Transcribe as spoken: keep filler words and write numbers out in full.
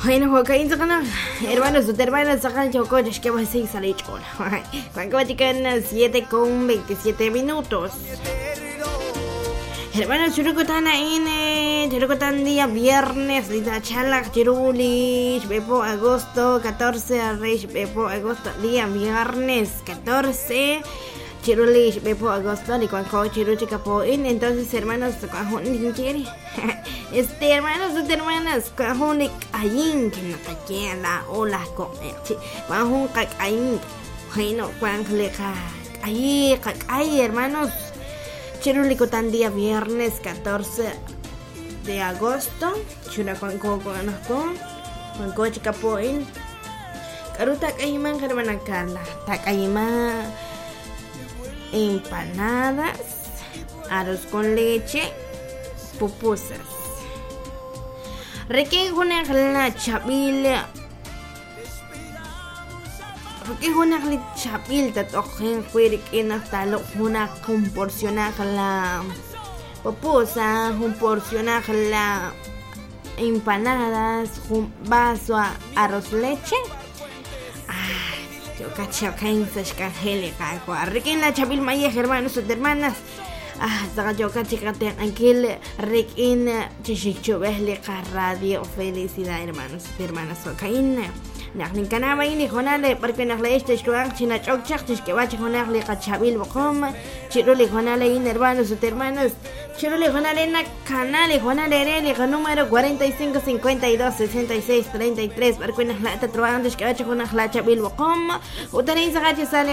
Bueno, Joaquín, hermanos, hermanas, sacan chocollos que va a ser salichón. Cuando llegan siete con veintisiete minutos. Hermanos, churukutan ini, churukutan día viernes, dita chalak, chirulis, bepo agosto catorce, reis, bepo agosto, día viernes catorce. Chirulis, bepo agosto, ni cuando chiruchi capoin, entonces hermanos, cuando quiere. Este hermanos, este hermanas, cuando ayin que no te queda, hola comer, cuando ayin, bueno, cuando le ay, ay, hermanos. Chirulicotan día viernes catorce de agosto. Chura con coco con con coche capoin. Karuta kaiman hermana Carla. Takayma empanadas, arroz con leche, pupusas. Requen con la chabila. Porque una chapil te toquen fuera que no está lo una comporcionar la pupusa, un porcionar la empanadas, un vaso a arroz leche. Ah, yo cacho que en esa escangélica, requen la chapil maya hermanos y hermanas. Ah, saka yo cacho que aquel requen chichicho vesle radio felicidad hermanos y hermanas socaína. Nakhnin kanama ini khonale porque nakhle este shruang china chokchak que va chonale qachabil bokom chirole khonale in hermanos y hermanas chirole khonale na canale khonale rele número cuarenta y cinco cincuenta y dos sesenta y seis treinta y tres porque nakhle ta truang que va chonale chabil bokom utarin sagache sale